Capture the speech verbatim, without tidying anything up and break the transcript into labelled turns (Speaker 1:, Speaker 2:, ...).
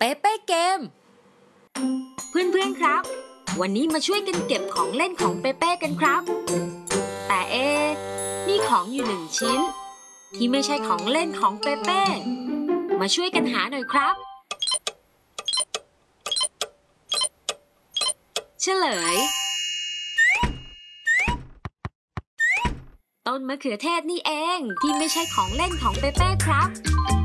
Speaker 1: เปเป้เกมเพื่อนๆครับวันนี้มาช่วยกันเก็บของเล่นของเปเป้กันครับแต่เอ๊ะมีของอยู่หนึ่งชิ้นที่ไม่ใช่ของเล่นของเปเป้มาช่วยกันหาหน่อยครับเฉลยต้นมะเขือเทศนี่เองที่ไม่ใช่ของเล่นของเปเป้ครับ